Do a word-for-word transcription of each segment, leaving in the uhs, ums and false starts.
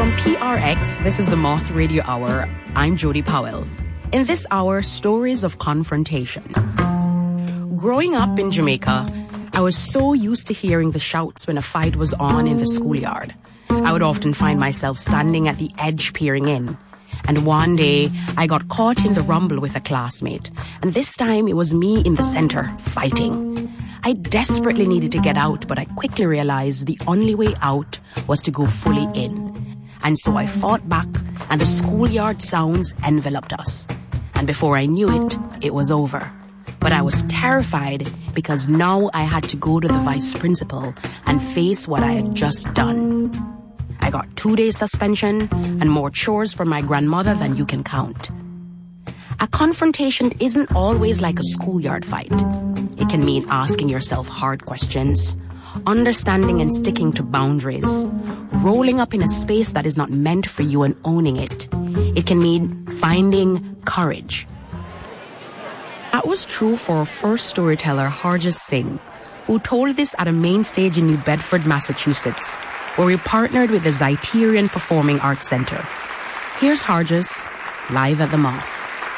From P R X, this is the Moth Radio Hour. I'm Jody Powell. In this hour, stories of confrontation. Growing up in Jamaica, I was so used to hearing the shouts when a fight was on in the schoolyard. I would often find myself standing at the edge peering in. And one day, I got caught in the rumble with a classmate. And this time, it was me in the center, fighting. I desperately needed to get out, but I quickly realized the only way out was to go fully in. And so I fought back, and the schoolyard sounds enveloped us. And before I knew it, it was over. But I was terrified because now I had to go to the vice principal and face what I had just done. I got two days suspension and more chores from my grandmother than you can count. A confrontation isn't always like a schoolyard fight. It can mean asking yourself hard questions, understanding and sticking to boundaries, rolling up in a space that is not meant for you and owning it. It can mean finding courage. That was true for our first storyteller, Harjas Singh, who told this at a main stage in New Bedford, Massachusetts, where we partnered with the Zeiterion Performing Arts Center. Here's Harjas, live at the Moth.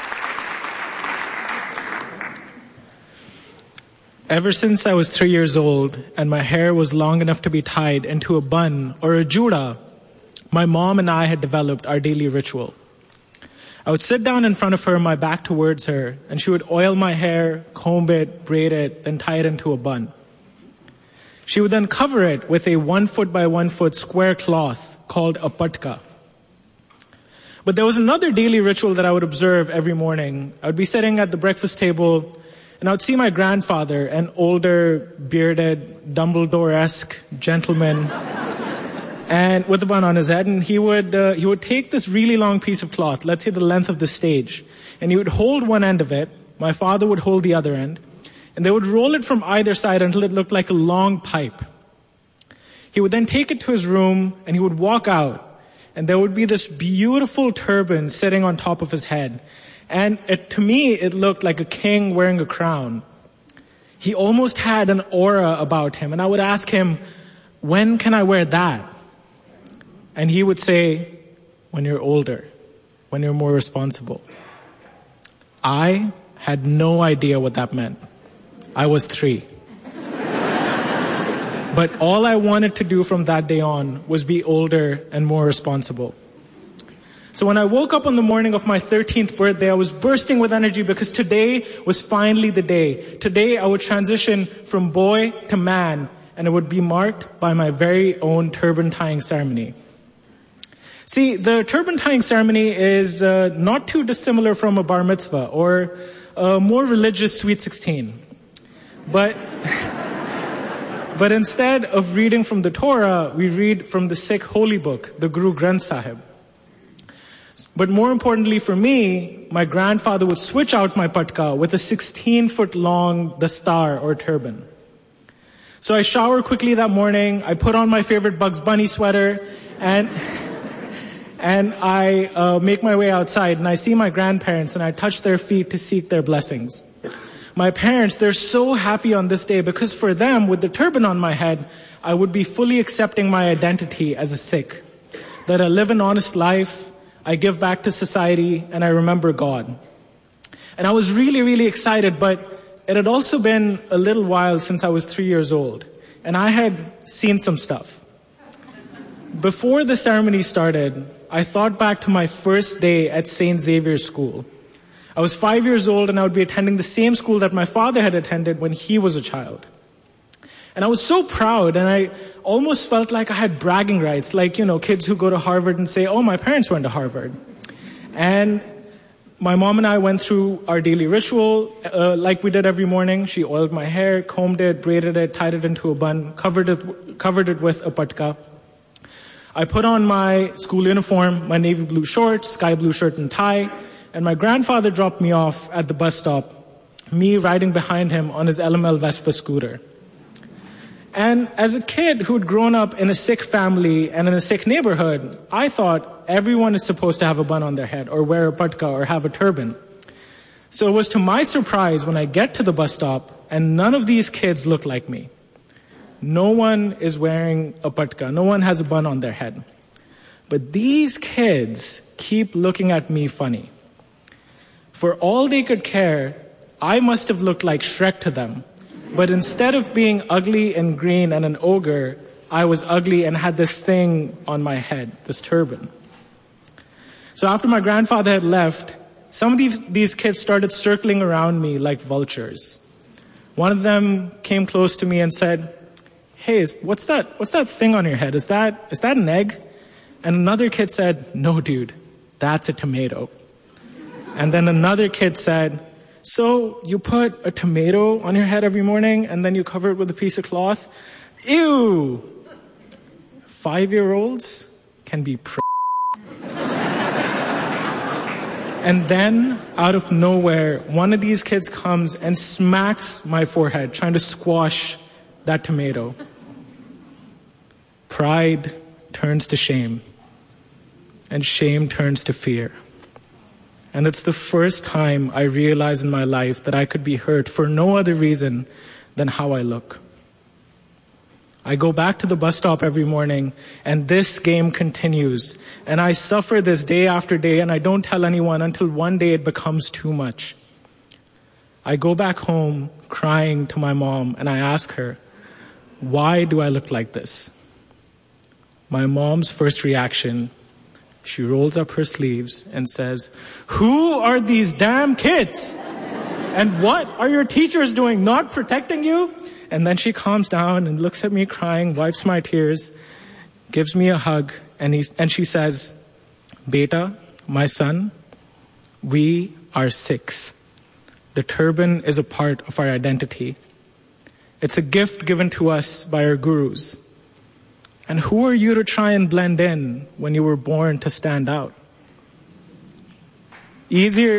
Ever since I was three years old and my hair was long enough to be tied into a bun or a jura, my mom and I had developed our daily ritual. I would sit down in front of her, my back towards her, and she would oil my hair, comb it, braid it, then tie it into a bun. She would then cover it with a one foot by one foot square cloth called a patka. But there was another daily ritual that I would observe every morning. I would be sitting at the breakfast table, and I would see my grandfather, an older, bearded, Dumbledore-esque gentleman, and with a bun on his head, and he would uh, he would take this really long piece of cloth, let's say the length of the stage, and he would hold one end of it, my father would hold the other end, and they would roll it from either side until it looked like a long pipe. He would then take it to his room, and he would walk out, and there would be this beautiful turban sitting on top of his head. And it, to me, it looked like a king wearing a crown. He almost had an aura about him. And I would ask him, when can I wear that? And he would say, when you're older, when you're more responsible. I had no idea what that meant. I was three. But all I wanted to do from that day on was be older and more responsible. So when I woke up on the morning of my thirteenth birthday, I was bursting with energy because today was finally the day. Today I would transition from boy to man, and it would be marked by my very own turban tying ceremony. See, the turban tying ceremony is uh, not too dissimilar from a bar mitzvah or a more religious sweet sixteen. But, but instead of reading from the Torah, we read from the Sikh holy book, the Guru Granth Sahib. But more importantly for me, my grandfather would switch out my patka with a sixteen foot long dastar or turban. So I shower quickly that morning, I put on my favorite Bugs Bunny sweater, and and I uh, make my way outside, and I see my grandparents, and I touch their feet to seek their blessings. My parents, they're so happy on this day because for them, with the turban on my head, I would be fully accepting my identity as a Sikh. That I live an honest life, I give back to society, and I remember God. And I was really, really excited, but it had also been a little while since I was three years old, and I had seen some stuff. Before the ceremony started, I thought back to my first day at Saint Xavier's School. I was five years old, and I would be attending the same school that my father had attended when he was a child. And I was so proud, and I almost felt like I had bragging rights, like, you know, kids who go to Harvard and say, oh, my parents went to Harvard. And my mom and I went through our daily ritual, uh, like we did every morning. She oiled my hair, combed it, braided it, tied it into a bun, covered it, covered it with a patka. I put on my school uniform, my navy blue shorts, sky blue shirt and tie, and my grandfather dropped me off at the bus stop, me riding behind him on his L M L Vespa scooter. And as a kid who'd grown up in a Sikh family and in a Sikh neighborhood, I thought everyone is supposed to have a bun on their head or wear a patka or have a turban. So it was to my surprise when I get to the bus stop and none of these kids look like me. No one is wearing a patka. No one has a bun on their head. But these kids keep looking at me funny. For all they could care, I must have looked like Shrek to them. But instead of being ugly and green and an ogre, I was ugly and had this thing on my head, this turban. So after my grandfather had left, some of these, these kids started circling around me like vultures. One of them came close to me and said, "Hey, is, what's that, what's that thing on your head? Is that, is that an egg?" And another kid said, "No, dude, that's a tomato." And then another kid said, "So you put a tomato on your head every morning and then you cover it with a piece of cloth? Ew!" Five-year-olds can be pr- And then, out of nowhere, one of these kids comes and smacks my forehead, trying to squash that tomato. Pride turns to shame, and shame turns to fear. And it's the first time I realized in my life that I could be hurt for no other reason than how I look. I go back to the bus stop every morning, and this game continues. And I suffer this day after day, and I don't tell anyone until one day it becomes too much. I go back home crying to my mom, and I ask her, "Why do I look like this?" My mom's first reaction, she rolls up her sleeves and says, "Who are these damn kids? And what are your teachers doing, not protecting you?" And then she calms down and looks at me crying, wipes my tears, gives me a hug, and, he, and she says, "Beta, my son, we are Sikhs. The turban is a part of our identity. It's a gift given to us by our gurus. And who are you to try and blend in when you were born to stand out?" Easier...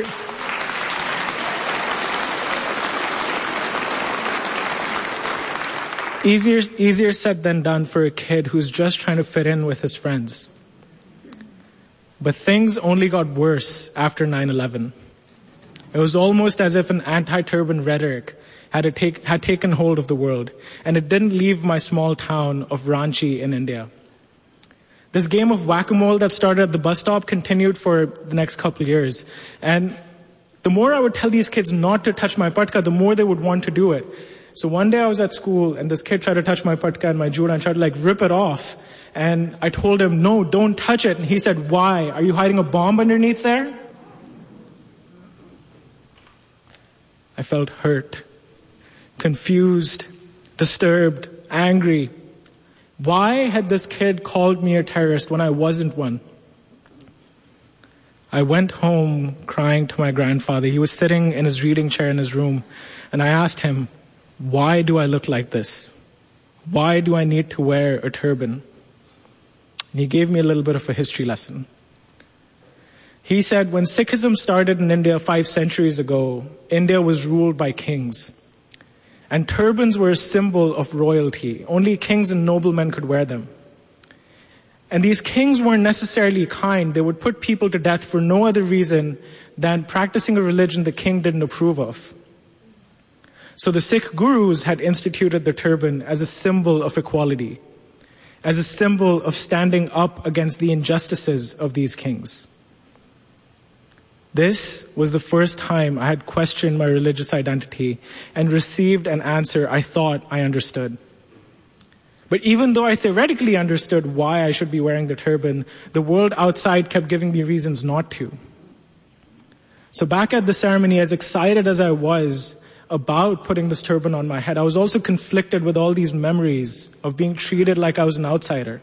Easier, easier said than done for a kid who's just trying to fit in with his friends. But things only got worse after nine eleven. It was almost as if an anti-turban rhetoric had, take, had taken hold of the world, and it didn't leave my small town of Ranchi in India. This game of whack-a-mole that started at the bus stop continued for the next couple of years. And the more I would tell these kids not to touch my patka, the more they would want to do it. So one day I was at school and this kid tried to touch my patka and my juda and tried to like rip it off. And I told him, "No, don't touch it." And he said, "Why? Are you hiding a bomb underneath there?" I felt hurt, confused, disturbed, angry. Why had this kid called me a terrorist when I wasn't one? I went home crying to my grandfather. He was sitting in his reading chair in his room, and I asked him, "Why do I look like this? Why do I need to wear a turban?" And he gave me a little bit of a history lesson. He said, when Sikhism started in India five centuries ago, India was ruled by kings. And turbans were a symbol of royalty. Only kings and noblemen could wear them. And these kings weren't necessarily kind. They would put people to death for no other reason than practicing a religion the king didn't approve of. So the Sikh gurus had instituted the turban as a symbol of equality, as a symbol of standing up against the injustices of these kings. This was the first time I had questioned my religious identity and received an answer I thought I understood. But even though I theoretically understood why I should be wearing the turban, the world outside kept giving me reasons not to. So back at the ceremony, as excited as I was about putting this turban on my head, I was also conflicted with all these memories of being treated like I was an outsider.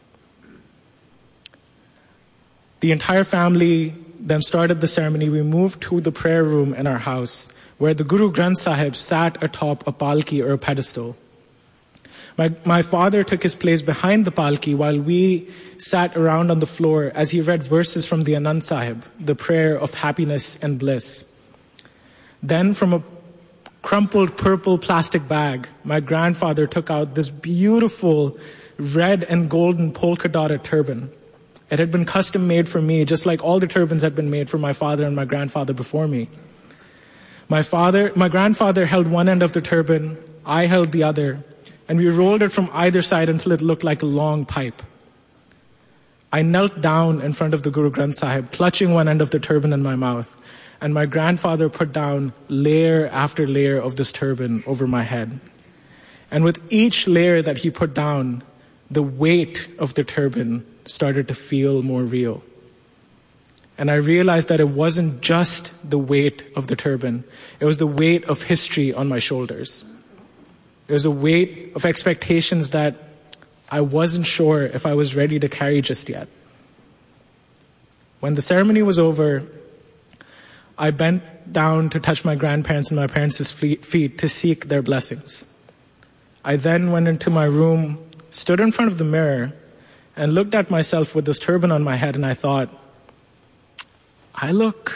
The entire family then started the ceremony. We moved to the prayer room in our house, where the Guru Granth Sahib sat atop a palki or a pedestal. My, my father took his place behind the palki while we sat around on the floor as he read verses from the Anand Sahib, the prayer of happiness and bliss. Then from a crumpled purple plastic bag, my grandfather took out this beautiful red and golden polka dotted turban. It had been custom made for me, just like all the turbans had been made for my father and my grandfather before me. My father, my grandfather held one end of the turban, I held the other, and we rolled it from either side until it looked like a long pipe. I knelt down in front of the Guru Granth Sahib, clutching one end of the turban in my mouth, and my grandfather put down layer after layer of this turban over my head. And with each layer that he put down, the weight of the turban started to feel more real. And I realized that it wasn't just the weight of the turban, it was the weight of history on my shoulders. It was a weight of expectations that I wasn't sure if I was ready to carry just yet. When the ceremony was over, I bent down to touch my grandparents and my parents' feet to seek their blessings. I then went into my room, stood in front of the mirror, and looked at myself with this turban on my head, and I thought, I look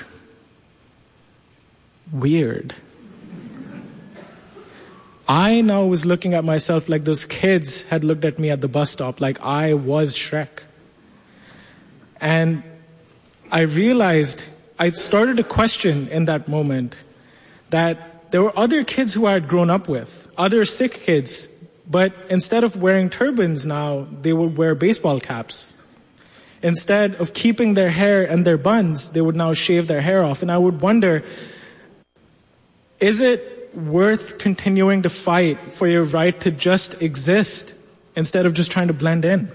weird. I now was looking at myself like those kids had looked at me at the bus stop, like I was Shrek. And I realized, I started to question in that moment that there were other kids who I had grown up with, other Sikh kids, but instead of wearing turbans now, they would wear baseball caps. Instead of keeping their hair and their buns, they would now shave their hair off. And I would wonder, is it worth continuing to fight for your right to just exist instead of just trying to blend in?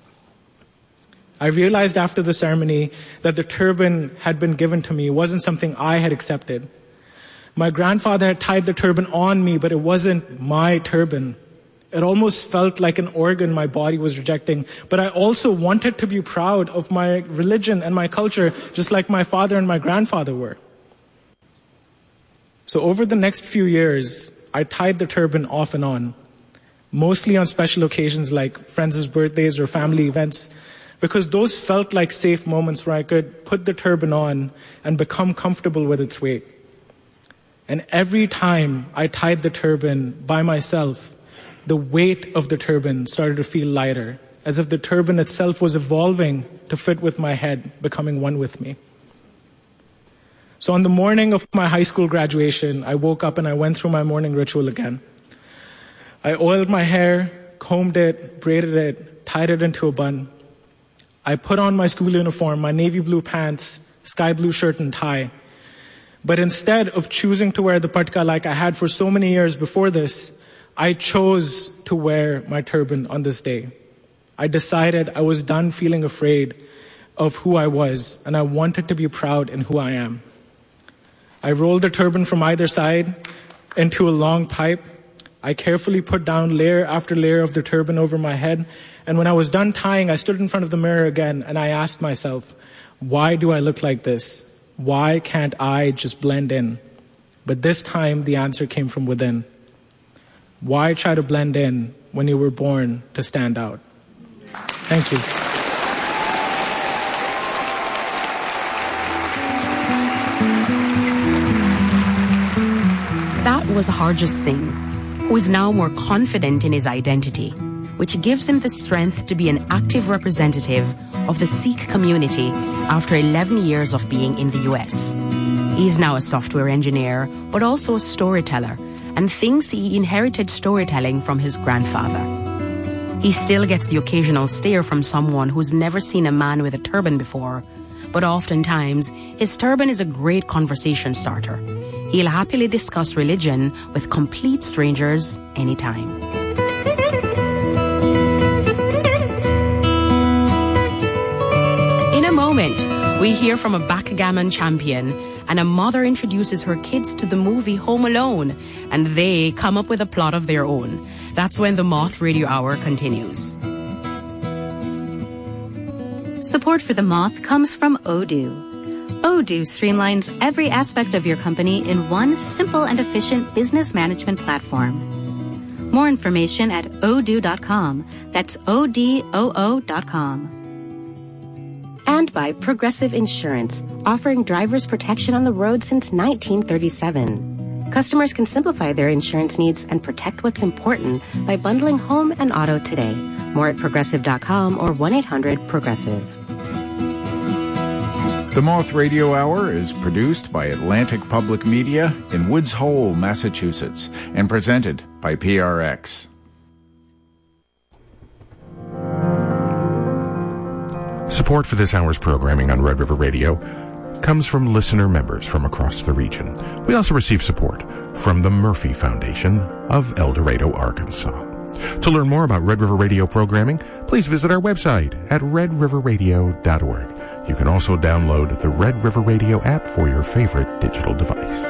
I realized after the ceremony that the turban had been given to me. It wasn't something I had accepted. My grandfather had tied the turban on me, but it wasn't my turban. It almost felt like an organ my body was rejecting. But I also wanted to be proud of my religion and my culture, just like my father and my grandfather were. So over the next few years, I tied the turban off and on, mostly on special occasions like friends' birthdays or family events, because those felt like safe moments where I could put the turban on and become comfortable with its weight. And every time I tied the turban by myself, the weight of the turban started to feel lighter, as if the turban itself was evolving to fit with my head, becoming one with me. So on the morning of my high school graduation, I woke up and I went through my morning ritual again. I oiled my hair, combed it, braided it, tied it into a bun. I put on my school uniform, my navy blue pants, sky blue shirt and tie. But instead of choosing to wear the patka like I had for so many years before this, I chose to wear my turban on this day. I decided I was done feeling afraid of who I was, and I wanted to be proud in who I am. I rolled the turban from either side into a long pipe. I carefully put down layer after layer of the turban over my head, and when I was done tying, I stood in front of the mirror again, and I asked myself, why do I look like this? Why can't I just blend in? But this time, the answer came from within. Why try to blend in when you were born to stand out? Thank you. That was Harjas Singh, who is now more confident in his identity, which gives him the strength to be an active representative of the Sikh community after eleven years of being in the U S. He is now a software engineer, but also a storyteller, and thinks he inherited storytelling from his grandfather. He still gets the occasional stare from someone who's never seen a man with a turban before, but oftentimes his turban is a great conversation starter. He'll happily discuss religion with complete strangers anytime. In a moment, we hear from a backgammon champion, and a mother introduces her kids to the movie Home Alone, and they come up with a plot of their own. That's when the Moth Radio Hour continues. Support for the Moth comes from Odoo. Odoo streamlines every aspect of your company in one simple and efficient business management platform. More information at odoo dot com. That's O D O O dot com. And by Progressive Insurance, offering drivers protection on the road since nineteen thirty-seven. Customers can simplify their insurance needs and protect what's important by bundling home and auto today. More at progressive dot com or one eight hundred progressive. The Moth Radio Hour is produced by Atlantic Public Media in Woods Hole, Massachusetts, and presented by P R X. Support for this hour's programming on Red River Radio comes from listener members from across the region. We also receive support from the Murphy Foundation of El Dorado, Arkansas. To learn more about Red River Radio programming, please visit our website at red river radio dot org. You can also download the Red River Radio app for your favorite digital device.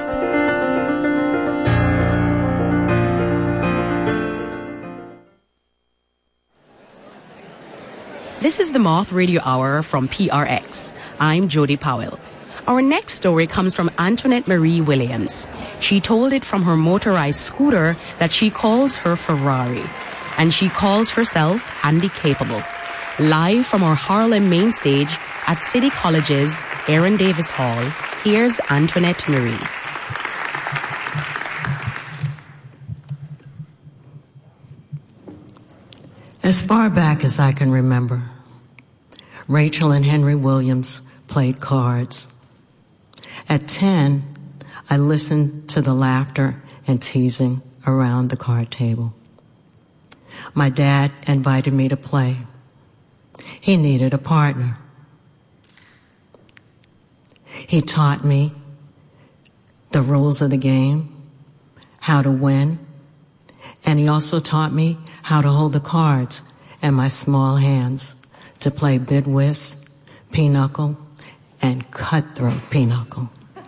This is the Moth Radio Hour from P R X. I'm Jody Powell. Our next story comes from Antoinette Marie Williams. She told it from her motorized scooter that she calls her Ferrari. And she calls herself Handy Capable. Live from our Harlem main stage at City College's Aaron Davis Hall, here's Antoinette Marie. As far back as I can remember, Rachel and Henry Williams played cards. At ten, I listened to the laughter and teasing around the card table. My dad invited me to play. He needed a partner. He taught me the rules of the game, how to win, and he also taught me how to hold the cards in my small hands to play bid whist, pinochle, and cutthroat pinochle.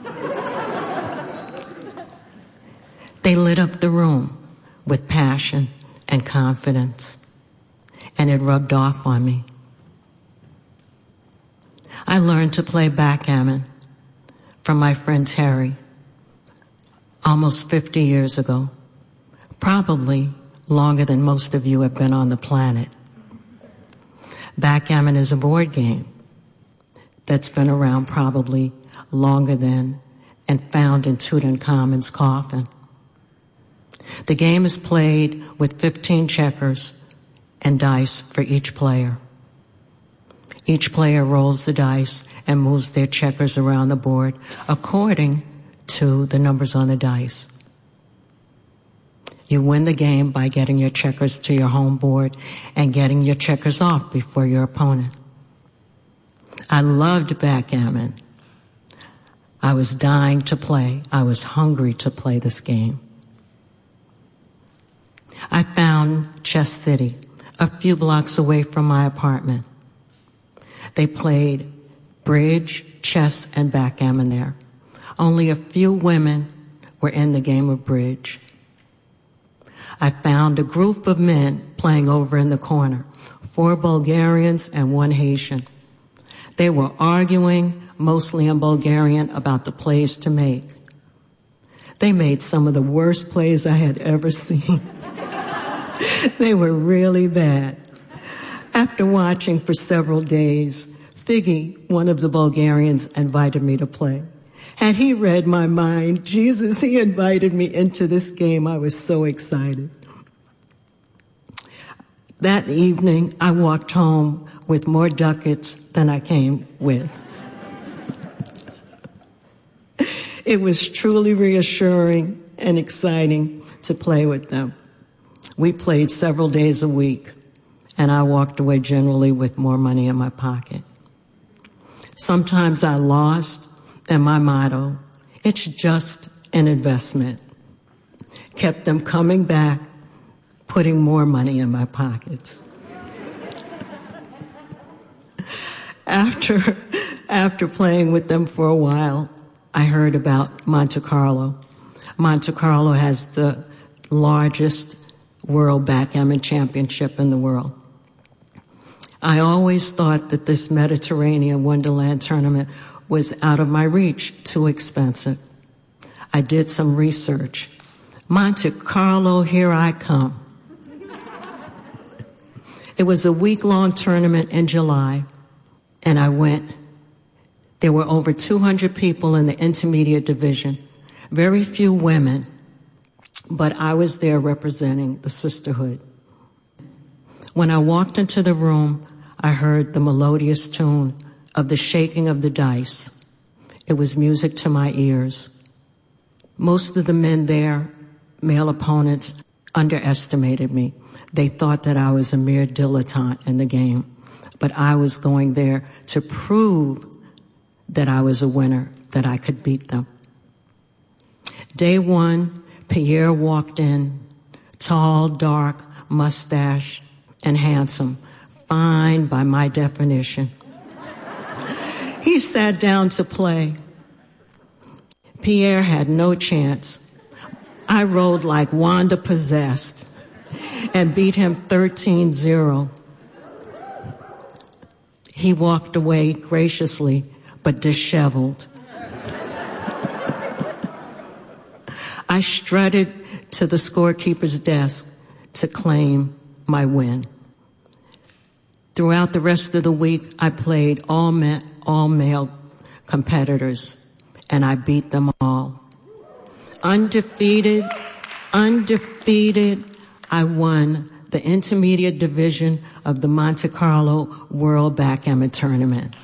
They lit up the room with passion and confidence, and it rubbed off on me. I learned to play backgammon from my friend Terry almost fifty years ago, probably longer than most of you have been on the planet. Backgammon is a board game that's been around probably longer than and found in Tutankhamun's coffin. The game is played with fifteen checkers and dice for each player. Each player rolls the dice and moves their checkers around the board according to the numbers on the dice. You win the game by getting your checkers to your home board and getting your checkers off before your opponent. I loved backgammon. I was dying to play. I was hungry to play this game. I found Chess City, a few blocks away from my apartment. They played bridge, chess, and backgammon there. Only a few women were in the game of bridge. I found a group of men playing over in the corner, four Bulgarians and one Haitian. They were arguing, mostly in Bulgarian, about the plays to make. They made some of the worst plays I had ever seen. They were really bad. After watching for several days, Figgy, one of the Bulgarians, invited me to play. Had he read my mind, Jesus, he invited me into this game. I was so excited. That evening, I walked home with more ducats than I came with. It was truly reassuring and exciting to play with them. We played several days a week, and I walked away generally with more money in my pocket. Sometimes I lost, and my motto, it's just an investment, kept them coming back, putting more money in my pockets. After, after playing with them for a while, I heard about Monte Carlo. Monte Carlo has the largest World Backgammon Championship in the world. I always thought that this Mediterranean Wonderland tournament was out of my reach, too expensive. I did some research. Monte Carlo, here I come. It was a week-long tournament in July, and I went. There were over two hundred people in the intermediate division, very few women, but I was there representing the sisterhood. When I walked into the room, I heard the melodious tune of the shaking of the dice. It was music to my ears. Most of the men there, male opponents, underestimated me. They thought that I was a mere dilettante in the game. but I was going there to prove that I was a winner, that I could beat them. Day one, Pierre walked in, tall, dark, mustache, and handsome, fine by my definition. He sat down to play. Pierre had no chance. I rolled like Wanda possessed and beat him thirteen zero. He walked away graciously but disheveled. I strutted to the scorekeeper's desk to claim my win. Throughout the rest of the week, I played all ma- all male competitors, and I beat them all. Undefeated, undefeated, I won the intermediate division of the Monte Carlo World Backgammon Tournament.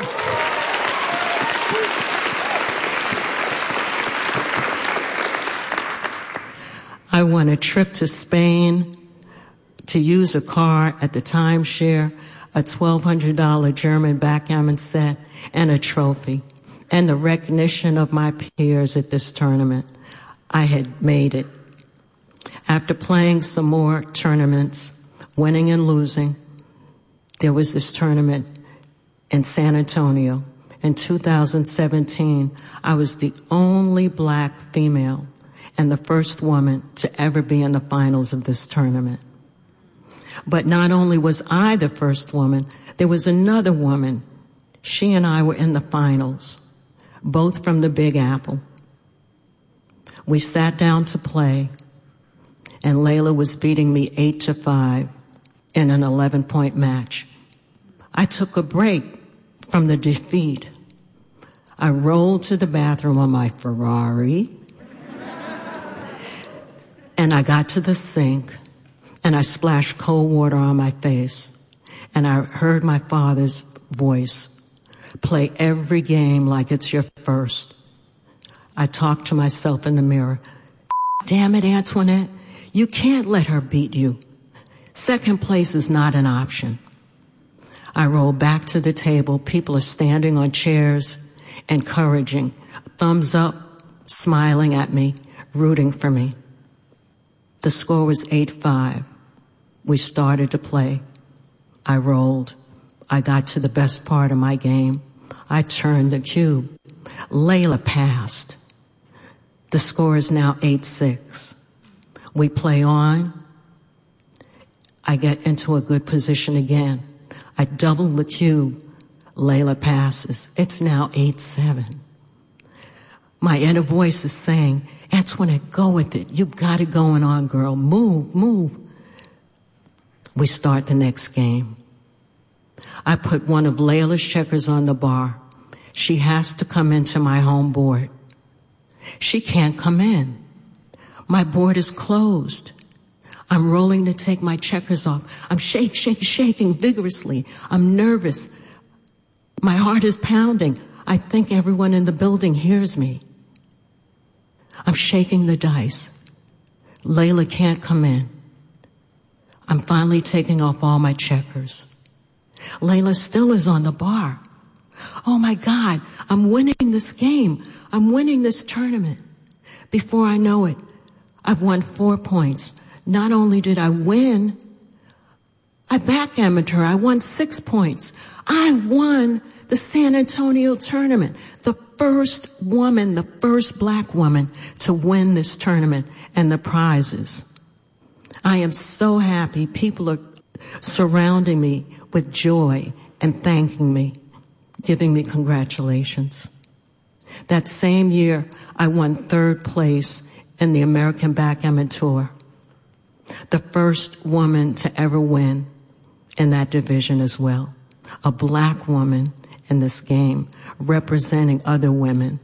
I won a trip to Spain to use a car at the timeshare, a twelve hundred dollars German backgammon set, and a trophy, and the recognition of my peers at this tournament. I had made it. After playing some more tournaments, winning and losing, there was this tournament in San Antonio. In two thousand seventeen, I was the only black female and the first woman to ever be in the finals of this tournament. But not only was I the first woman, there was another woman. She and I were in the finals, both from the Big Apple. We sat down to play, and Layla was beating me eight to five in an eleven-point match. I took a break from the defeat. I rolled to the bathroom on my Ferrari, and I got to the sink, and I splashed cold water on my face, and I heard my father's voice, play every game like it's your first. I talked to myself in the mirror. Damn it, Antoinette, you can't let her beat you. Second place is not an option. I rolled back to the table. People are standing on chairs, encouraging, thumbs up, smiling at me, rooting for me. The score was eight five. We started to play. I rolled. I got to the best part of my game. I turned the cube. Layla passed. The score is now eight six. We play on. I get into a good position again. I double the cube. Layla passes. It's now eight seven. My inner voice is saying, Antoinette, go with it. You've got it going on, girl. Move, move. We start the next game. I put one of Layla's checkers on the bar. She has to come into my home board. She can't come in. My board is closed. I'm rolling to take my checkers off. I'm shake, shake, shaking vigorously. I'm nervous. My heart is pounding. I think everyone in the building hears me. I'm shaking the dice. Layla can't come in. I'm finally taking off all my checkers. Layla still is on the bar. Oh my God, I'm winning this game. I'm winning this tournament. Before I know it, I've won four points. Not only did I win, I backgammoned her. I won six points. I won the San Antonio tournament. The first woman, the first black woman to win this tournament and the prizes. I am so happy. People are surrounding me with joy and thanking me, giving me congratulations. That same year, I won third place in the American Backgammon Tour. The first woman to ever win in that division as well. A black woman in this game, representing other women.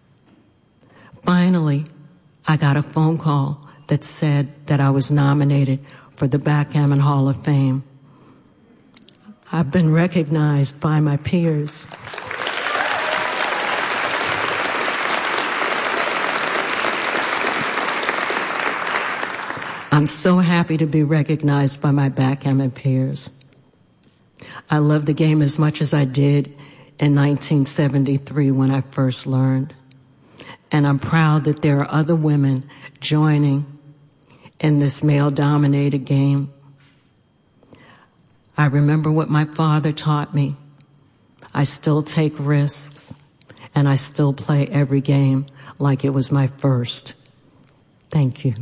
Finally, I got a phone call that said that I was nominated for the Backgammon Hall of Fame. I've been recognized by my peers. I'm so happy to be recognized by my backgammon peers. I love the game as much as I did in nineteen seventy-three when I first learned. And I'm proud that there are other women joining in this male-dominated game. I remember what my father taught me. I still take risks, and I still play every game like it was my first. Thank you.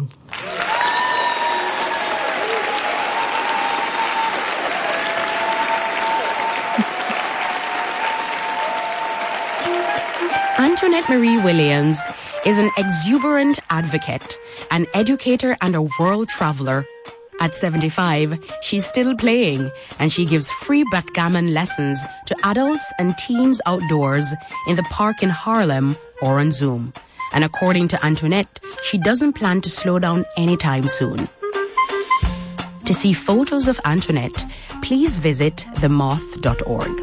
Antoinette Marie Williams is an exuberant advocate, an educator, and a world traveler. At seventy-five, she's still playing, and she gives free backgammon lessons to adults and teens outdoors in the park in Harlem or on Zoom. And according to Antoinette, she doesn't plan to slow down anytime soon. To see photos of Antoinette, please visit the moth dot org.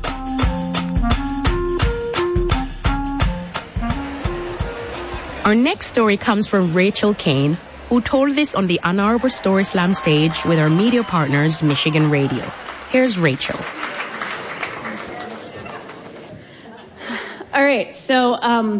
Our next story comes from Rachel Kane, who told this on the Ann Arbor Story Slam stage with our media partners, Michigan Radio. Here's Rachel. All right, so um,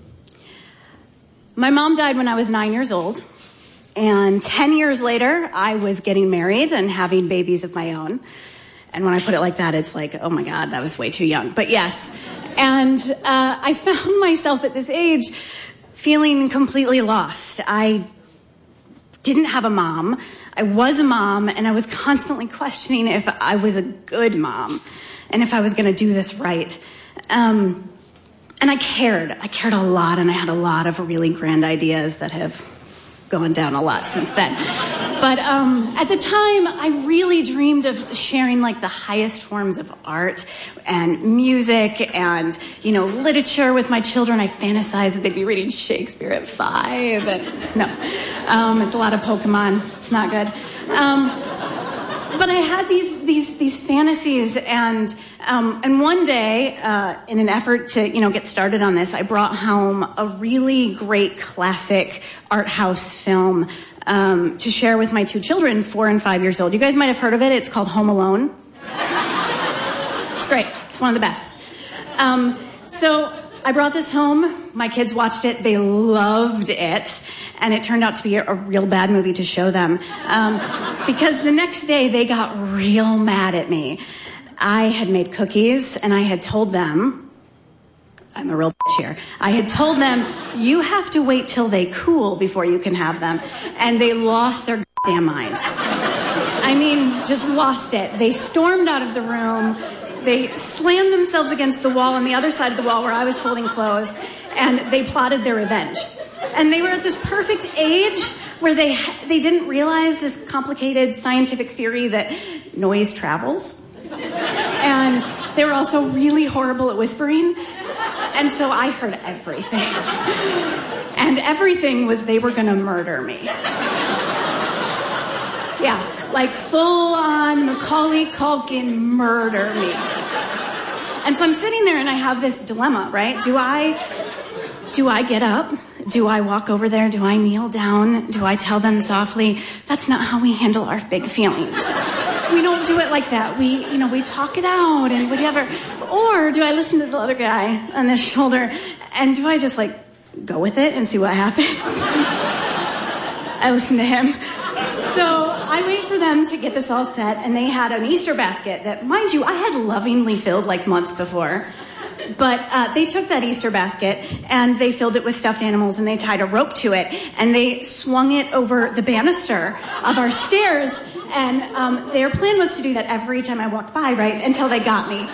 my mom died when I was nine years old, and ten years later, I was getting married and having babies of my own. And when I put it like that, it's like, oh my God, that was way too young. But yes, and uh, I found myself at this age feeling completely lost. I didn't have a mom. I was a mom, and I was constantly questioning if I was a good mom and if I was going to do this right. Um, and I cared. I cared a lot, and I had a lot of really grand ideas that have gone down a lot since then. But um, at the time, I really dreamed of sharing like the highest forms of art and music and, you know, literature with my children. I fantasized that they'd be reading Shakespeare at five. And no, um, it's a lot of Pokemon. It's not good. Um, but I had these these these fantasies, and um, and one day, uh, in an effort to you know get started on this, I brought home a really great classic art house film um, to share with my two children, four and five years old. You guys might have heard of it. It's called Home Alone. It's great. It's one of the best. Um, so I brought this home. My kids watched it. They loved it. And it turned out to be a, a real bad movie to show them. Um, because the next day, they got real mad at me. I had made cookies, and I had told them, I'm a real bitch here. I had told them, you have to wait till they cool before you can have them. And they lost their goddamn minds. I mean, just lost it. They stormed out of the room. They slammed themselves against the wall on the other side of the wall where I was folding clothes, and they plotted their revenge. And they were at this perfect age where they they didn't realize this complicated scientific theory that noise travels. And they were also really horrible at whispering. And so I heard everything. And everything was they were going to murder me. Yeah, like full-on Macaulay Culkin murder me. And so I'm sitting there and I have this dilemma, right? Do I, do I get up? Do I walk over there? Do I kneel down? Do I tell them softly? That's not how we handle our big feelings. We don't do it like that. We, you know, we talk it out and whatever. Or do I listen to the other guy on the shoulder? And do I just like go with it and see what happens? I listen to him. So I wait for them to get this all set, and they had an Easter basket that, mind you, I had lovingly filled like months before. But uh, they took that Easter basket and they filled it with stuffed animals, and they tied a rope to it, and they swung it over the banister of our stairs. And um, their plan was to do that every time I walked by, right, until they got me.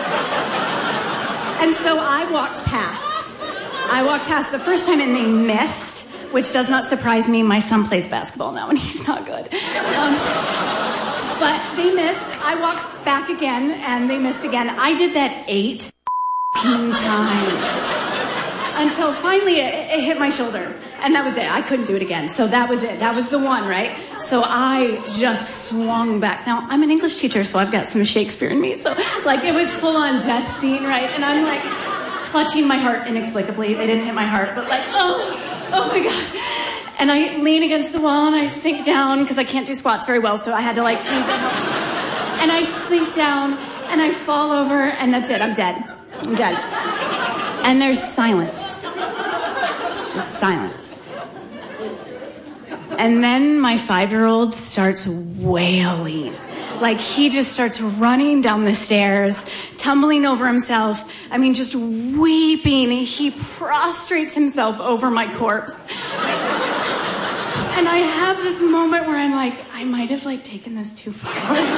And so I walked past. I walked past the first time, and they missed, which does not surprise me. My son plays basketball now, and he's not good. Um, but they missed. I walked back again, and they missed again. I did that eight times until finally it, it hit my shoulder, and that was it. I couldn't do it again. So that was it. That was the one, right? So I just swung back. Now, I'm an English teacher, so I've got some Shakespeare in me. So, like, it was full-on death scene, right? And I'm, like, clutching my heart inexplicably. They didn't hit my heart, but, like, oh, oh, my God. And I lean against the wall, and I sink down because I can't do squats very well, so I had to, like, lean down. And I sink down, and I fall over, and that's it. I'm dead. I'm dead. And there's silence. Just silence. And then my five-year-old starts wailing. Like, he just starts running down the stairs, tumbling over himself. I mean, just weeping. He prostrates himself over my corpse. And I have this moment where I'm like, I might have, like, taken this too far.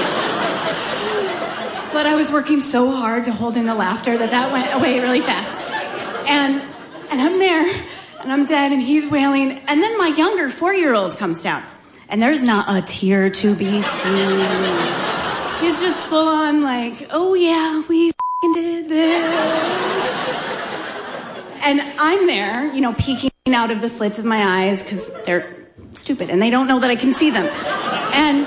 But I was working so hard to hold in the laughter that that went away really fast. And, and I'm there, and I'm dead, and he's wailing. And then my younger four-year-old comes down. And there's not a tear to be seen. He's just full on like, oh yeah, we f***ing did this. And I'm there, you know, peeking out of the slits of my eyes because they're stupid and they don't know that I can see them. And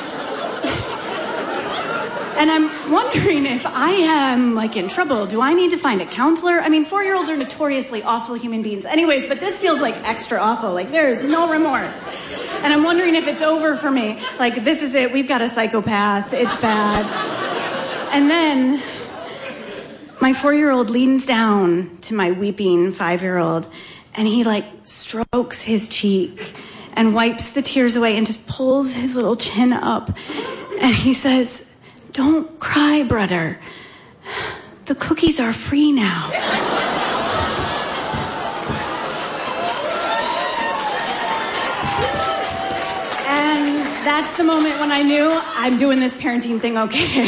and I'm wondering if I am like in trouble. Do I need to find a counselor? I mean, four-year-olds are notoriously awful human beings. Anyways, but this feels like extra awful. Like there is no remorse. And I'm wondering if it's over for me. Like, this is it. We've got a psychopath. It's bad. And then my four-year-old leans down to my weeping five-year-old, and he, like, strokes his cheek and wipes the tears away and just pulls his little chin up. And he says, "Don't cry, brother. The cookies are free now." That's the moment when I knew I'm doing this parenting thing okay.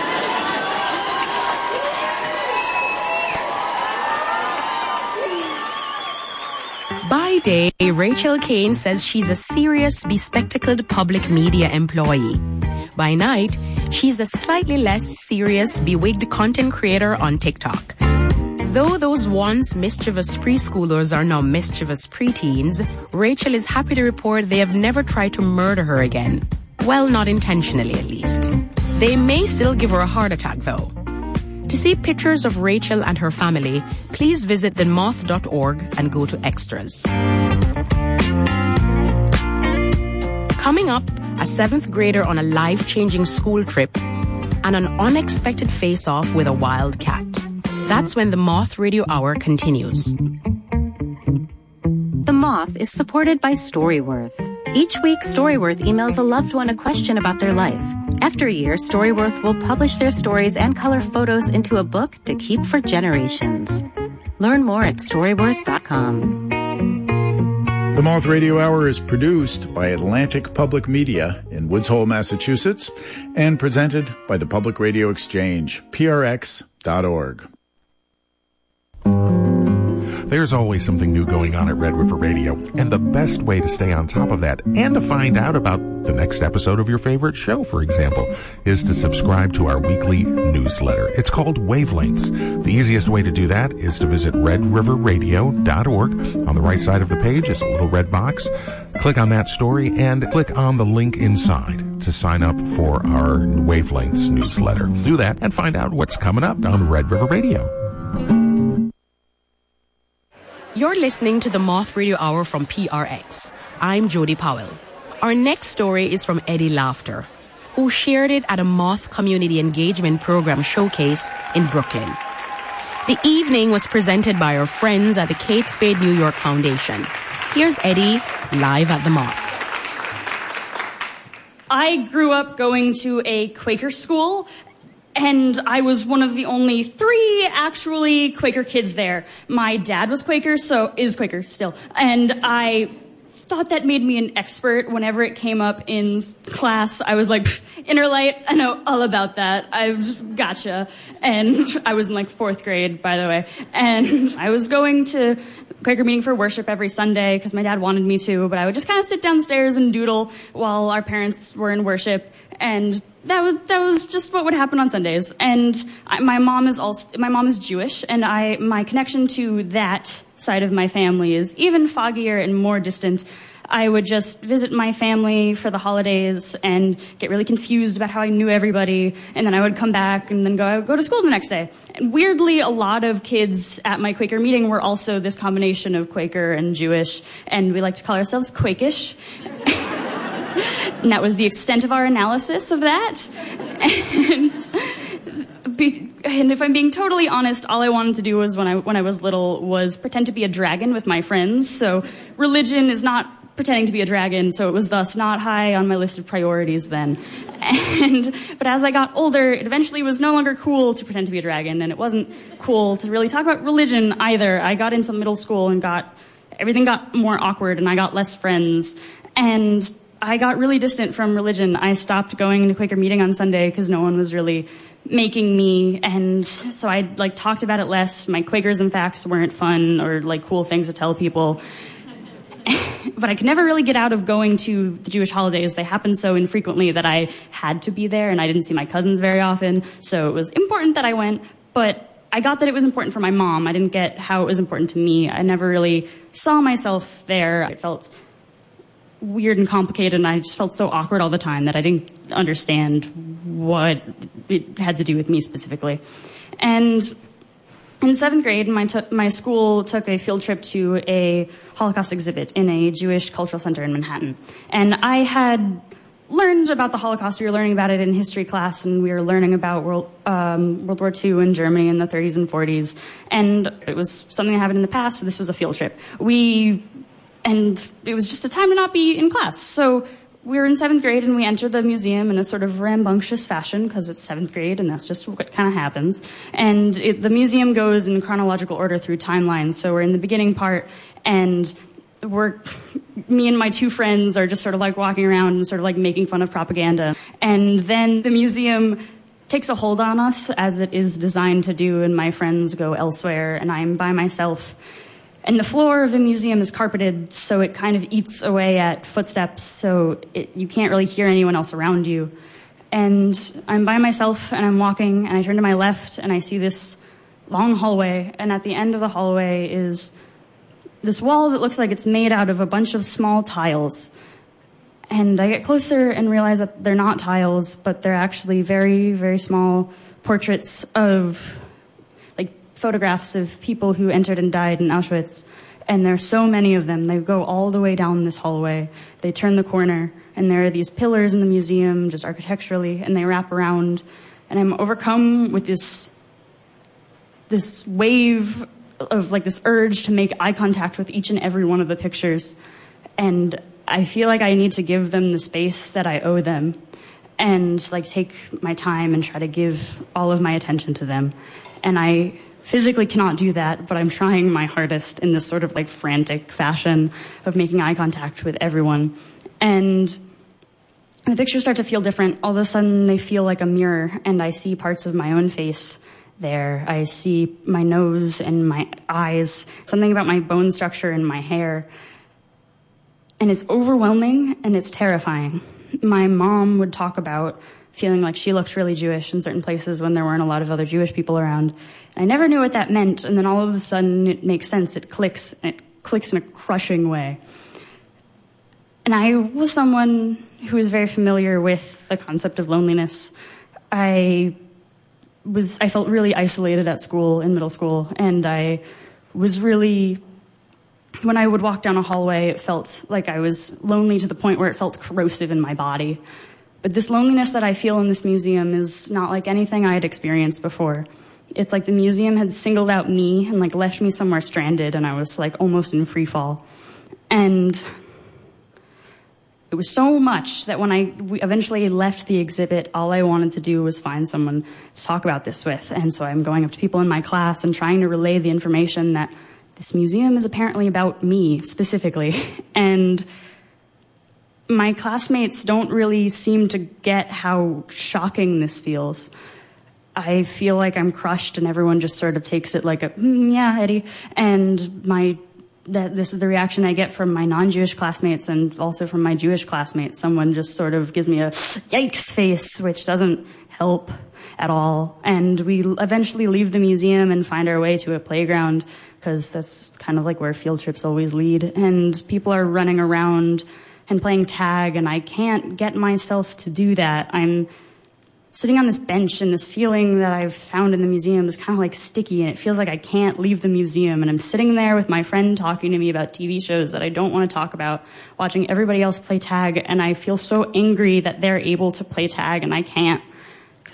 By day, Rachel Kane says she's a serious, bespectacled public media employee. By night, she's a slightly less serious, bewigged content creator on TikTok. Though those once mischievous preschoolers are now mischievous preteens, Rachel is happy to report they have never tried to murder her again. Well, not intentionally, at least. They may still give her a heart attack, though. To see pictures of Rachel and her family, please visit the moth dot org and go to extras. Coming up, a seventh grader on a life-changing school trip and an unexpected face-off with a wild cat. That's when the Moth Radio Hour continues. The Moth is supported by Storyworth. Each week, Storyworth emails a loved one a question about their life. After a year, Storyworth will publish their stories and color photos into a book to keep for generations. Learn more at storyworth dot com. The Moth Radio Hour is produced by Atlantic Public Media in Woods Hole, Massachusetts, and presented by the Public Radio Exchange, P R X dot org. There's always something new going on at Red River Radio, and the best way to stay on top of that and to find out about the next episode of your favorite show, for example, is to subscribe to our weekly newsletter. It's called Wavelengths. The easiest way to do that is to visit red river radio dot org. On the right side of the page is a little red box. Click on that story and click on the link inside to sign up for our Wavelengths newsletter. Do that and find out what's coming up on Red River Radio. You're listening to the Moth Radio Hour from P R X. I'm Jody Powell. Our next story is from Eddie Laughter, who shared it at a Moth Community Engagement Program showcase in Brooklyn. The evening was presented by our friends at the Kate Spade New York Foundation. Here's Eddie live at the Moth. I grew up going to a Quaker school, and I was one of the only three actually Quaker kids there. My dad was Quaker, so is Quaker still. And I thought that made me an expert whenever it came up in class. I was like, inner light, I know all about that. I've gotcha. And I was in like fourth grade, by the way. And I was going to Quaker meeting for worship every Sunday because my dad wanted me to, but I would just kind of sit downstairs and doodle while our parents were in worship. And that was that was just what would happen on Sundays. And I, my mom is also my mom is Jewish, and I my connection to that side of my family is even foggier and more distant. I would just visit my family for the holidays and get really confused about how I knew everybody, and then I would come back and then go go to school the next day. And weirdly, a lot of kids at my Quaker meeting were also this combination of Quaker and Jewish, and we like to call ourselves Quakish. And that was the extent of our analysis of that. And, be, and if I'm being totally honest, all I wanted to do was when I when I was little was pretend to be a dragon with my friends. So religion is not pretending to be a dragon, so it was thus not high on my list of priorities then. And but as I got older, it eventually was no longer cool to pretend to be a dragon, and it wasn't cool to really talk about religion either. I got into middle school and got everything got more awkward, and I got less friends, and I got really distant from religion. I stopped going to Quaker meeting on Sunday because no one was really making me, and so I like talked about it less. My Quakerism facts weren't fun or like cool things to tell people. But I could never really get out of going to the Jewish holidays. They happened so infrequently that I had to be there, and I didn't see my cousins very often, so it was important that I went, but I got that it was important for my mom. I didn't get how it was important to me. I never really saw myself there. It felt weird and complicated, and I just felt so awkward all the time that I didn't understand what it had to do with me specifically. And in seventh grade, my, t- my school took a field trip to a Holocaust exhibit in a Jewish cultural center in Manhattan. And I had learned about the Holocaust. We were learning about it in history class, and we were learning about World, um, World War Two in Germany in the thirties and forties. And it was something that happened in the past, so this was a field trip. We, and it was just a time to not be in class. So we were in seventh grade, and we entered the museum in a sort of rambunctious fashion, because it's seventh grade, and that's just what kind of happens. And it, the museum goes in chronological order through timelines. So we're in the beginning part, and we're, me and my two friends are just sort of like walking around and sort of like making fun of propaganda. And then the museum takes a hold on us, as it is designed to do, and my friends go elsewhere, and I'm by myself. And the floor of the museum is carpeted, so it kind of eats away at footsteps, so it, you can't really hear anyone else around you. And I'm by myself, and I'm walking, and I turn to my left, and I see this long hallway, and at the end of the hallway is this wall that looks like it's made out of a bunch of small tiles. And I get closer and realize that they're not tiles, but they're actually very, very small portraits of photographs of people who entered and died in Auschwitz, and there are so many of them. They go all the way down this hallway. They turn the corner, and there are these pillars in the museum, just architecturally, and they wrap around, and I'm overcome with this this wave of like this urge to make eye contact with each and every one of the pictures, and I feel like I need to give them the space that I owe them, and like take my time and try to give all of my attention to them. And I physically cannot do that, but I'm trying my hardest in this sort of like frantic fashion of making eye contact with everyone. And the pictures start to feel different. All of a sudden they feel like a mirror, and I see parts of my own face there. I see my nose and my eyes, something about my bone structure and my hair. And it's overwhelming and it's terrifying. My mom would talk about feeling like she looked really Jewish in certain places when there weren't a lot of other Jewish people around. And I never knew what that meant, and then all of a sudden it makes sense. It clicks, and it clicks in a crushing way. And I was someone who was very familiar with the concept of loneliness. I was, I felt really isolated at school, in middle school, and I was really, when I would walk down a hallway, it felt like I was lonely to the point where it felt corrosive in my body. But this loneliness that I feel in this museum is not like anything I had experienced before. It's like the museum had singled out me and like left me somewhere stranded, and I was like almost in free fall. And it was so much that when I eventually left the exhibit, all I wanted to do was find someone to talk about this with. And so I'm going up to people in my class and trying to relay the information that this museum is apparently about me specifically. And my classmates don't really seem to get how shocking this feels. I feel like I'm crushed, and everyone just sort of takes it like a, mm, yeah, Eddie. And my that this is the reaction I get from my non-Jewish classmates and also from my Jewish classmates. Someone just sort of gives me a yikes face, which doesn't help at all. And we eventually leave the museum and find our way to a playground, because that's kind of like where field trips always lead. And people are running around and playing tag, and I can't get myself to do that. I'm sitting on this bench, and this feeling that I've found in the museum is kind of like sticky, and it feels like I can't leave the museum. And I'm sitting there with my friend talking to me about T V shows that I don't want to talk about, watching everybody else play tag, and I feel so angry that they're able to play tag and I can't.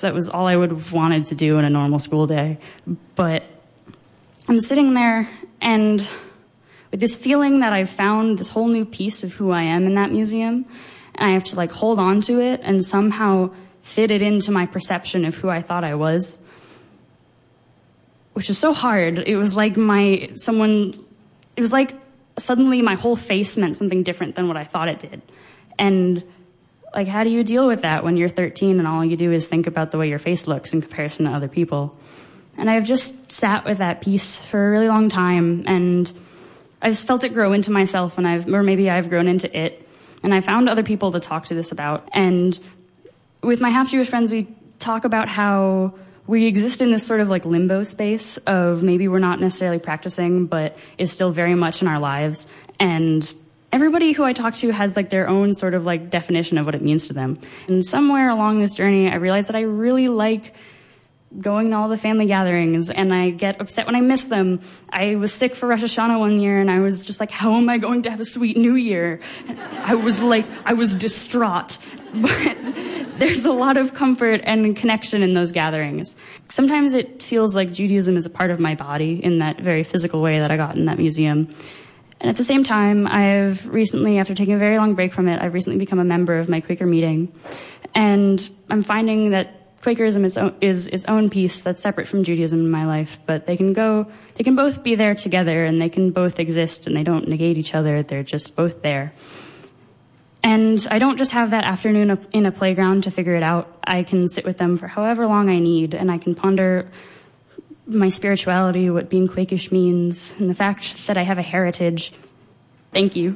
that was all I would have wanted to do in a normal school day. But I'm sitting there and with this feeling that I've found this whole new piece of who I am in that museum, and I have to like hold on to it and somehow fit it into my perception of who I thought I was, which is so hard. It was like my, someone, it was like suddenly my whole face meant something different than what I thought it did. And like, how do you deal with that when you're thirteen and all you do is think about the way your face looks in comparison to other people? And I've just sat with that piece for a really long time, and I just felt it grow into myself, and I've, or maybe I've grown into it. And I found other people to talk to this about. And with my half-Jewish friends, we talk about how we exist in this sort of like limbo space of maybe we're not necessarily practicing, but is still very much in our lives. And everybody who I talk to has like their own sort of like definition of what it means to them. And somewhere along this journey, I realized that I really like going to all the family gatherings, and I get upset when I miss them. I was sick for Rosh Hashanah one year, and I was just like, how am I going to have a sweet New Year? I was like, I was distraught. But there's a lot of comfort and connection in those gatherings. Sometimes it feels like Judaism is a part of my body in that very physical way that I got in that museum. And at the same time, I've recently, after taking a very long break from it, I've recently become a member of my Quaker meeting. And I'm finding that Quakerism is, is its own piece that's separate from Judaism in my life, but they can go, they can both be there together, and they can both exist, and they don't negate each other. They're just both there. And I don't just have that afternoon in a playground to figure it out. I can sit with them for however long I need, and I can ponder my spirituality, what being Quakish means, and the fact that I have a heritage. Thank you.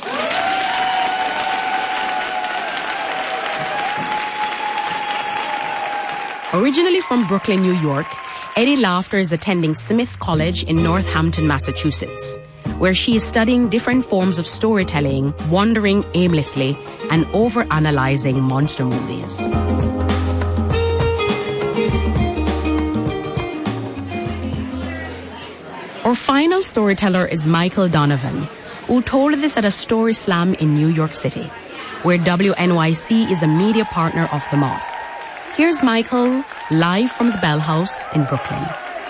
Originally from Brooklyn, New York, Eddie Laughter is attending Smith College in Northampton, Massachusetts, where she is studying different forms of storytelling, wandering aimlessly, and overanalyzing monster movies. Our final storyteller is Michael Donovan, who told this at a story slam in New York City, where W N Y C is a media partner of The Moth. Here's Michael, live from the Bell House in Brooklyn.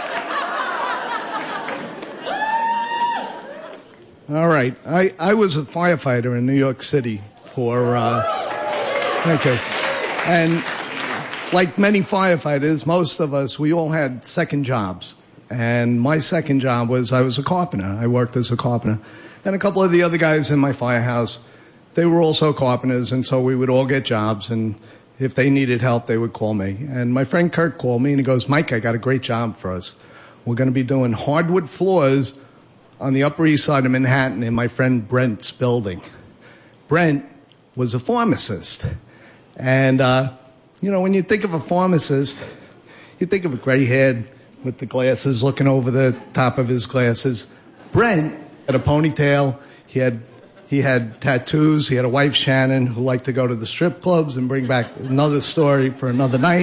All right. I, I was a firefighter in New York City for, uh, thank you. And like many firefighters, most of us, we all had second jobs. And my second job was I was a carpenter. I worked as a carpenter. And a couple of the other guys in my firehouse, they were also carpenters, and so we would all get jobs, and if they needed help, they would call me. And my friend Kirk called me, and he goes, Mike, I got a great job for us. We're going to be doing hardwood floors on the Upper East Side of Manhattan in my friend Brent's building. Brent was a pharmacist. And, uh, you know, when you think of a pharmacist, you think of a gray-haired with the glasses looking over the top of his glasses. Brent had a ponytail. He had He had tattoos. He had a wife, Shannon, who liked to go to the strip clubs and bring back another story for another night.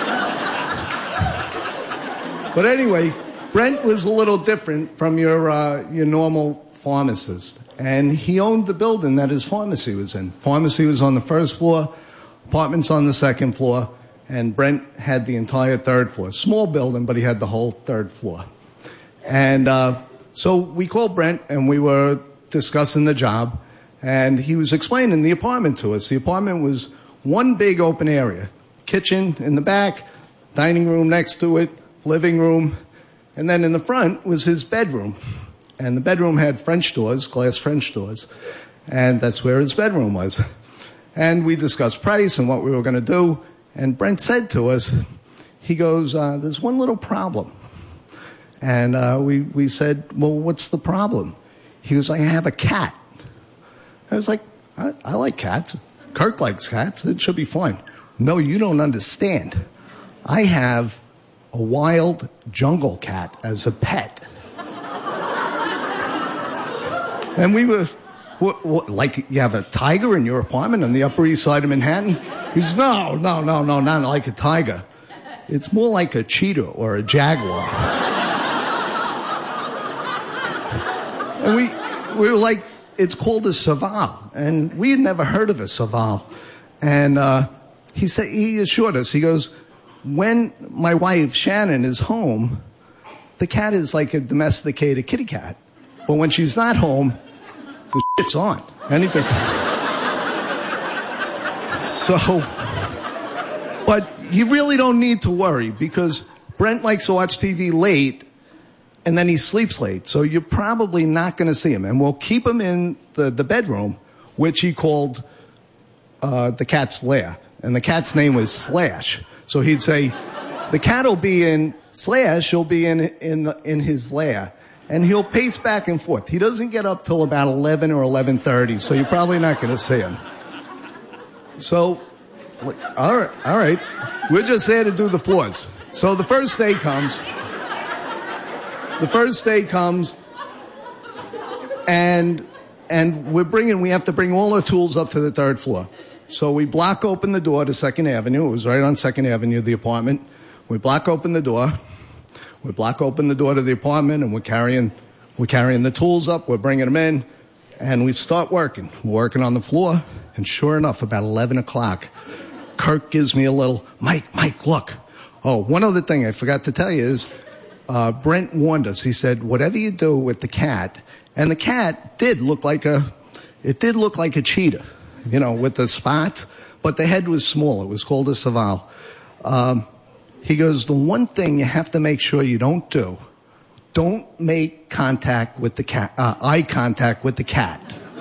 But anyway, Brent was a little different from your uh, your normal pharmacist. And he owned the building that his pharmacy was in. Pharmacy was on the first floor, apartments on the second floor, and Brent had the entire third floor. Small building, but he had the whole third floor. And uh, so we called Brent, and we were discussing the job, and he was explaining the apartment to us. The apartment was one big open area, kitchen in the back, dining room next to it, living room, and then in the front was his bedroom. And the bedroom had French doors, glass French doors, and that's where his bedroom was. And we discussed price and what we were going to do, and Brent said to us, he goes, uh, there's one little problem. And uh, we, we said, well, what's the problem? He goes, I have a cat. I was like, I, I like cats. Kirk likes cats. It should be fine. No, you don't understand. I have a wild jungle cat as a pet. And we were, what, what, like you have a tiger in your apartment on the Upper East Side of Manhattan? He goes, no, no, no, no, not like a tiger. It's more like a cheetah or a jaguar. And we, we were like, it's called a Saval. And we had never heard of a Saval. And uh, he said, he assured us, he goes, when my wife, Shannon, is home, the cat is like a domesticated kitty cat. But when she's not home, the shit's on. Anything. So, but you really don't need to worry because Brent likes to watch T V late and then he sleeps late. So you're probably not going to see him. And we'll keep him in the, the bedroom, which he called uh, the cat's lair. And the cat's name was Slash. So he'd say, the cat will be in Slash, he'll be in, in, the, in his lair. And he'll pace back and forth. He doesn't get up till about eleven or eleven thirty, so you're probably not going to see him. So, all right, all right. We're just there to do the floors. So the first day comes. The first day comes, and and we're bringing. We have to bring all our tools up to the third floor. So we block open the door to Second Avenue. It was right on Second Avenue, the apartment. We block open the door. We block open the door to the apartment, and we're carrying we're carrying the tools up. We're bringing them in, and we start working. We're working on the floor, and sure enough, about eleven o'clock, Kirk gives me a little, Mike, Mike, look. Oh, one other thing I forgot to tell you is uh, Brent warned us. He said, whatever you do with the cat, and the cat did look like a, it did look like a cheetah, you know, with the spots, but the head was small. It was called a Saval. Um, He goes, the one thing you have to make sure you don't do, don't make contact with the cat, uh, eye contact with the cat.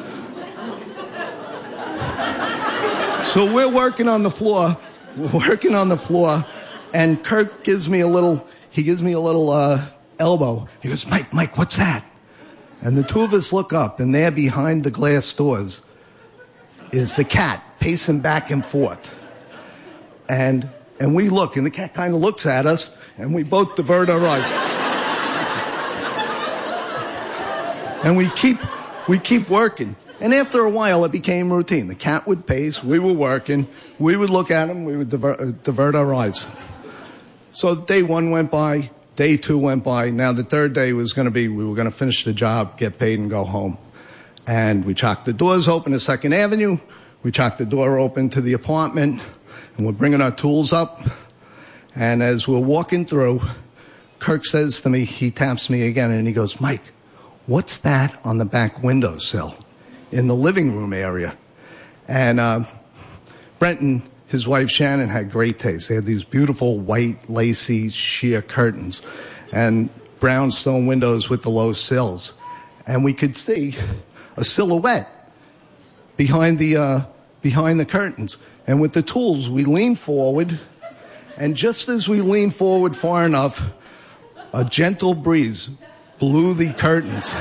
So we're working on the floor, we're working on the floor, and Kirk gives me a little, he gives me a little uh, elbow. He goes, Mike, Mike, what's that? And the two of us look up, and there behind the glass doors is the cat pacing back and forth. And And we look, and the cat kind of looks at us, and we both divert our eyes. And we keep, we keep working. And after a while, it became routine. The cat would pace, we were working, we would look at him, we would divert, uh, divert our eyes. So day one went by, day two went by. Now the third day was going to be, we were going to finish the job, get paid, and go home. And we chocked the doors open to Second Avenue. We chocked the door open to the apartment. And we're bringing our tools up, and as we're walking through, Kirk says to me, he taps me again, and he goes, Mike, what's that on the back windowsill in the living room area? And uh, Brent and his wife Shannon had great taste. They had these beautiful white, lacy, sheer curtains and brownstone windows with the low sills. And we could see a silhouette behind the, uh, behind the curtains. And with the tools, we leaned forward, and just as we leaned forward far enough, a gentle breeze blew the curtains.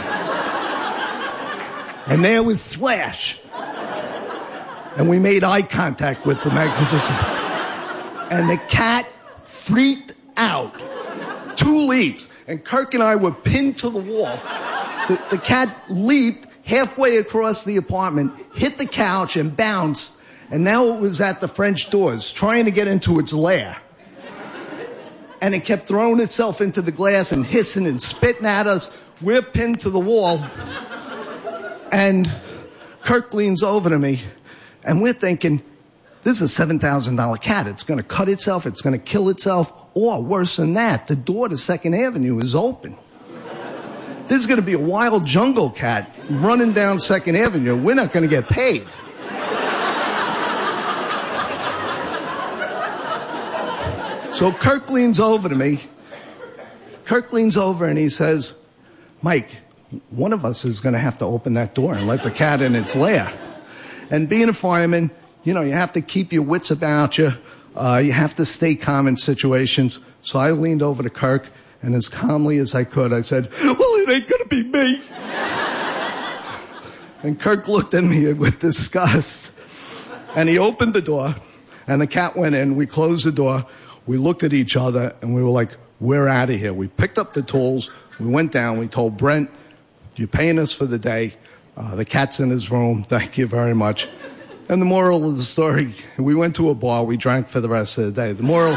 And there was Slash. And we made eye contact with the magnificent. And the cat freaked out. Two leaps. And Kirk and I were pinned to the wall. The, the cat leaped halfway across the apartment, hit the couch, and bounced. And now it was at the French doors, trying to get into its lair. And it kept throwing itself into the glass and hissing and spitting at us. We're pinned to the wall. And Kirk leans over to me, and we're thinking, this is a seven thousand dollars cat. It's going to cut itself. It's going to kill itself. Or worse than that, the door to Second Avenue is open. This is going to be a wild jungle cat running down Second Avenue. We're not going to get paid. So Kirk leans over to me. Kirk leans over and he says, Mike, one of us is going to have to open that door and let the cat in its lair. And being a fireman, you know, you have to keep your wits about you. Uh, you have to stay calm in situations. So I leaned over to Kirk, and as calmly as I could, I said, well, it ain't going to be me. And Kirk looked at me with disgust. And he opened the door, and the cat went in. We closed the door. We looked at each other, and we were like, we're out of here. We picked up the tools. We went down. We told Brent, you're paying us for the day. Uh, the cat's in his room. Thank you very much. And the moral of the story, we went to a bar. We drank for the rest of the day. The moral,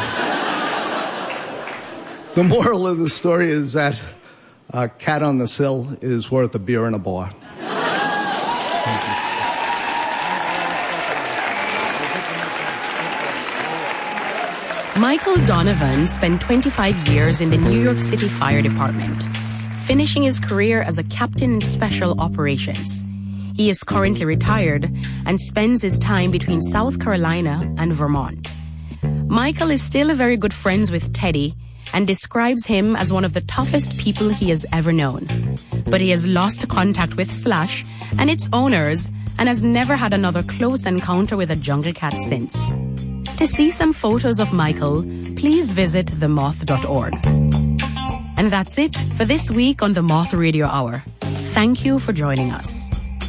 the moral of the story is that a cat on the sill is worth a beer in a bar. Michael Donovan spent twenty-five years in the New York City Fire Department, finishing his career as a captain in special operations. He is currently retired and spends his time between South Carolina and Vermont. Michael is still very good friends with Teddy and describes him as one of the toughest people he has ever known. But he has lost contact with Slash and its owners and has never had another close encounter with a jungle cat since. To see some photos of Michael, please visit the moth dot org. And that's it for this week on the Moth Radio Hour. Thank you for joining us.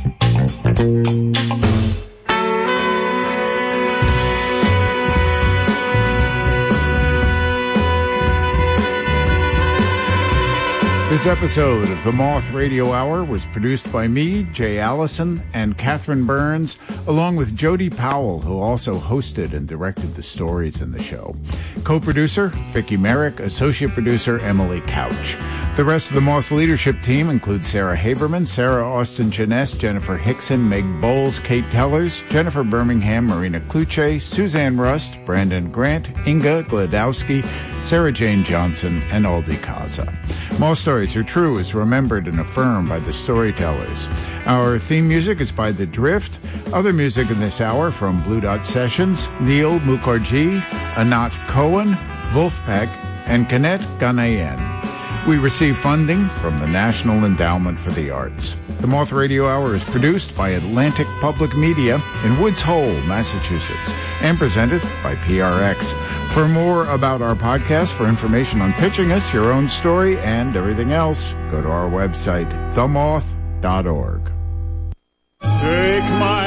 This episode of the Moth Radio Hour was produced by me, Jay Allison, and Catherine Burns, along with Jody Powell, who also hosted and directed the stories in the show. Co-producer, Vicki Merrick. Associate producer, Emily Couch. The rest of the Moth leadership team includes Sarah Haberman, Sarah Austin Jeunesse, Jennifer Hickson, Meg Bowles, Kate Tellers, Jennifer Birmingham, Marina Kluche, Suzanne Rust, Brandon Grant, Inga Gladowski, Sarah Jane Johnson, and Aldi Kaza. Moth Stories Are True is remembered and affirmed by the storytellers. Our theme music is by The Drift. Other music in this hour from Blue Dot Sessions, Neil Mukherjee, Anat Cohen, Wolfpack, and Kanet Ganayen. We receive funding from the National Endowment for the Arts. The Moth Radio Hour is produced by Atlantic Public Media in Woods Hole, Massachusetts, and presented by P R X. For more about our podcast, for information on pitching us, your own story, and everything else, go to our website, the moth dot org. Take my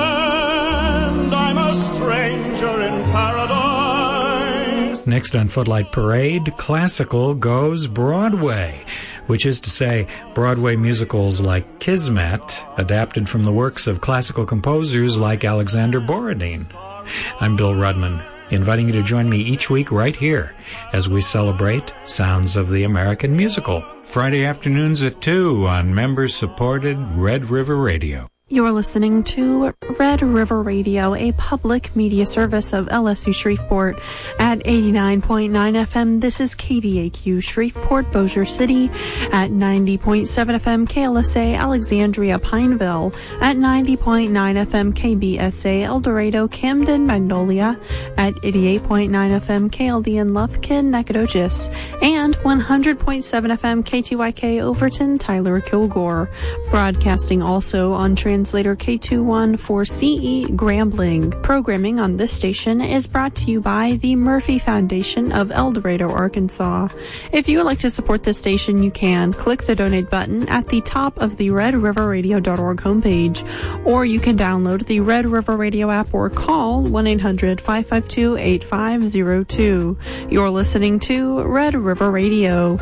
hand, I'm a stranger in paradise. Next on Footlight Parade, classical goes Broadway, which is to say Broadway musicals like Kismet, adapted from the works of classical composers like Alexander Borodin. I'm Bill Rudman, inviting you to join me each week right here as we celebrate Sounds of the American Musical. Friday afternoons at two on member-supported Red River Radio. You're listening to Red River Radio, a public media service of L S U Shreveport at eighty-nine point nine F M. This is K D A Q Shreveport, Bossier City at ninety point seven F M, K L S A Alexandria Pineville at ninety point nine F M, K B S A El Dorado Camden Magnolia at eighty-eight point nine F M, K L D N Lufkin Nacogdoches, and one hundred point seven F M, K T Y K Overton Tyler Kilgore. Broadcasting also on Translator K two one four C E Grambling. Programming on this station is brought to you by the Murphy Foundation of El Dorado, Arkansas. If you would like to support this station, you can click the donate button at the top of the red river radio dot org homepage, or you can download the Red River Radio app or call one eight hundred five five two eight five zero two. You're listening to Red River Radio.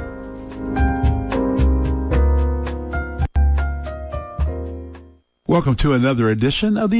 Welcome to another edition of the